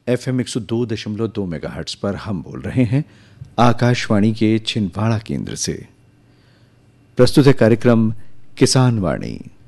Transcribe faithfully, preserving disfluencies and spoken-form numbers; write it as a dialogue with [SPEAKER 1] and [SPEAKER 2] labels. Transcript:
[SPEAKER 1] F M एक सौ दो दशमलव दो मेगाहर्ट्ज पर हम बोल रहे हैं आकाशवाणी के छिंदवाड़ा केंद्र से। प्रस्तुत है कार्यक्रम किसान वाणी।